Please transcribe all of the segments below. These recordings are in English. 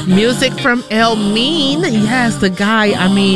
Music from Elmine. Yes, the guy,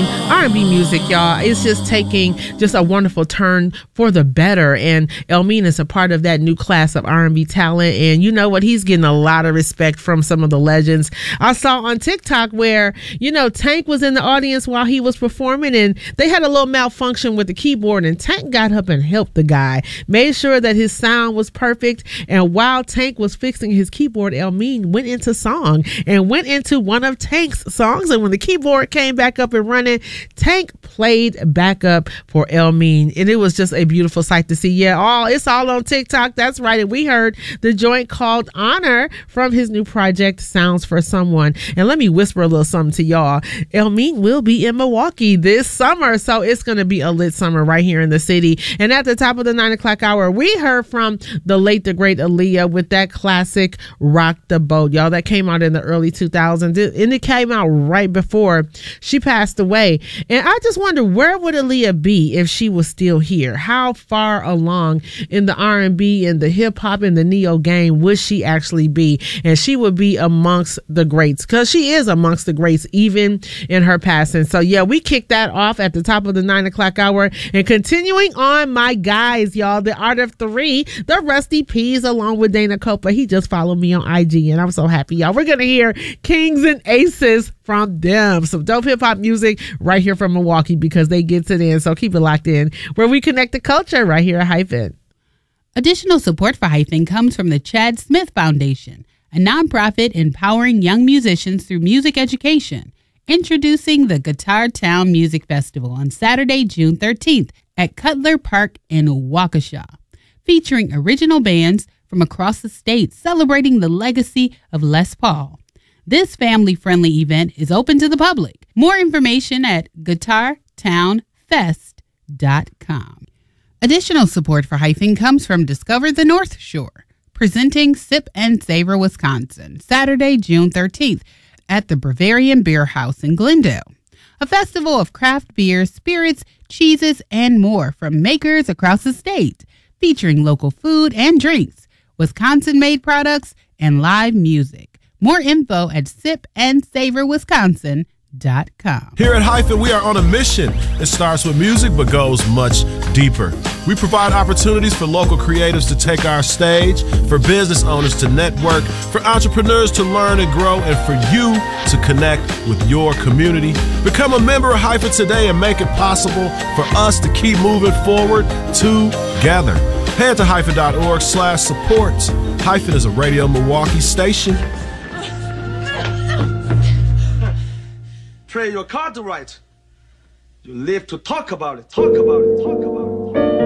R&B music, y'all, it's just taking just a wonderful turn for the better. And Elmine is a part of that new class of R&B talent. And you know what? He's getting a lot of respect from some of the legends. I saw on TikTok where, Tank was in the audience while he was performing and they had a little malfunction with the keyboard and Tank got up and helped the guy, made sure that his sound was perfect. And while Tank was fixing his keyboard, Elmine went into song and went into one of Tank's songs. And when the keyboard came back up and running, Tank played backup for Elmine. And it was just a beautiful sight to see. Yeah, it's all on TikTok. That's right. And we heard the joint called Honor from his new project, Sounds for Someone. And let me whisper a little something to y'all. Elmine will be in Milwaukee this summer. So it's going to be a lit summer right here in the city. And at the top of the 9 o'clock hour, we heard from the late, the great Aaliyah with that classic Rock the Boat. Y'all, that came out in the early 2000s. And it came out right before she passed away. And I just wonder, where would Aaliyah be if she was still here? How far along in the R&B and the hip hop and the neo game would she actually be? And she would be amongst the greats, because she is amongst the greats even in her passing. So yeah, we kicked that off at the top of the 9 o'clock hour. And continuing on, my guys, y'all, the Art of Three, the Rusty Peas, along with Dana Copa. He just followed me on IG and I'm so happy, y'all. We're gonna hear Kings and Aces from them. Some dope hip hop music right here from Milwaukee, because they get it in. So keep it locked in, where we connect the culture right here at Hyphen. Additional support for Hyphen comes from the Chad Smith Foundation, a nonprofit empowering young musicians through music education. Introducing the Guitar Town Music Festival on Saturday, June 13th at Cutler Park in Waukesha, featuring original bands from across the state celebrating the legacy of Les Paul. This family-friendly event is open to the public. More information at guitartownfest.com. Additional support for Hyphen comes from Discover the North Shore, presenting Sip and Savor Wisconsin, Saturday, June 13th at the Bavarian Beer House in Glendale. A festival of craft beers, spirits, cheeses, and more from makers across the state, featuring local food and drinks, Wisconsin-made products, and live music. More info at sipandsavorwisconsin.com. Here at Hyphen, we are on a mission. It starts with music but goes much deeper. We provide opportunities for local creatives to take our stage, for business owners to network, for entrepreneurs to learn and grow, and for you to connect with your community. Become a member of Hyphen today and make it possible for us to keep moving forward together. Head to hyphen.org/support. Hyphen is a Radio Milwaukee station. Play your card right. You live to talk about it, talk about it, talk about it.